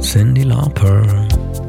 Cyndi Lauper.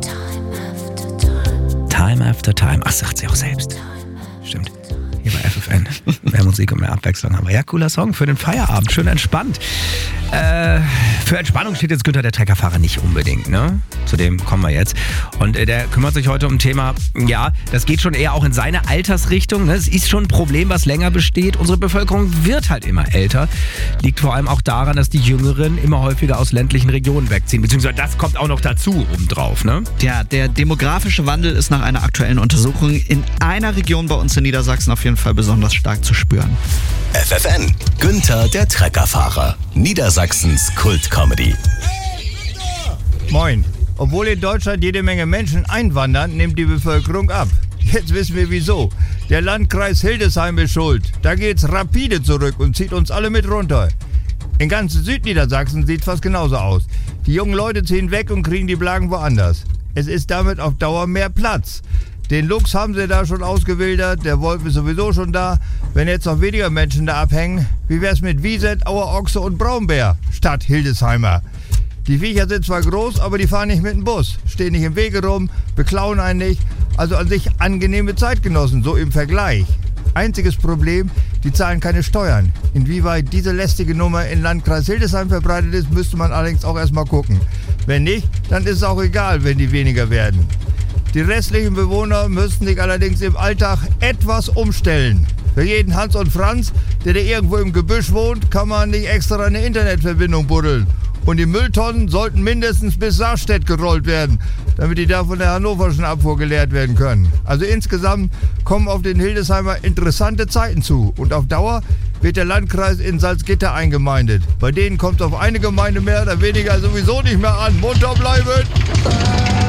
Time after time. Ach, sagt sie auch selbst. Stimmt. Hier bei FFN. Mehr Musik und mehr Abwechslung haben wir. Ja, cooler Song für den Feierabend. Schön entspannt. Für Entspannung steht jetzt Günther der Treckerfahrer nicht unbedingt, ne? Zu dem kommen wir jetzt. Und der kümmert sich heute um ein Thema, ja, das geht schon eher auch in seine Altersrichtung. Ne? Es ist schon ein Problem, was länger besteht. Unsere Bevölkerung wird halt immer älter. Liegt vor allem auch daran, dass die Jüngeren immer häufiger aus ländlichen Regionen wegziehen. Beziehungsweise das kommt auch noch dazu obendrauf, ne? Ja, der demografische Wandel ist nach einer aktuellen Untersuchung in einer Region bei uns in Niedersachsen auf jeden Fall besonders stark zu spüren. FFN, Günther der Treckerfahrer, Niedersachsens Kult-Comedy. Moin. Obwohl in Deutschland jede Menge Menschen einwandern, nimmt die Bevölkerung ab. Jetzt wissen wir wieso. Der Landkreis Hildesheim ist schuld. Da geht's rapide zurück und zieht uns alle mit runter. In ganz Südniedersachsen sieht fast genauso aus. Die jungen Leute ziehen weg und kriegen die Blagen woanders. Es ist damit auf Dauer mehr Platz. Den Luchs haben sie da schon ausgewildert, der Wolf ist sowieso schon da. Wenn jetzt noch weniger Menschen da abhängen, wie wär's mit Wieset, Auerochse und Braunbär statt Hildesheimer? Die Viecher sind zwar groß, aber die fahren nicht mit dem Bus, stehen nicht im Wege rum, beklauen einen nicht. Also an sich angenehme Zeitgenossen, so im Vergleich. Einziges Problem, die zahlen keine Steuern. Inwieweit diese lästige Nummer in Landkreis Hildesheim verbreitet ist, müsste man allerdings auch erstmal gucken. Wenn nicht, dann ist es auch egal, wenn die weniger werden. Die restlichen Bewohner müssten sich allerdings im Alltag etwas umstellen. Für jeden Hans und Franz, der irgendwo im Gebüsch wohnt, kann man nicht extra eine Internetverbindung buddeln. Und die Mülltonnen sollten mindestens bis Sarstedt gerollt werden, damit die da von der hannoverschen Abfuhr geleert werden können. Also insgesamt kommen auf den Hildesheimer interessante Zeiten zu. Und auf Dauer wird der Landkreis in Salzgitter eingemeindet. Bei denen kommt es auf eine Gemeinde mehr oder weniger sowieso nicht mehr an. Munter bleiben!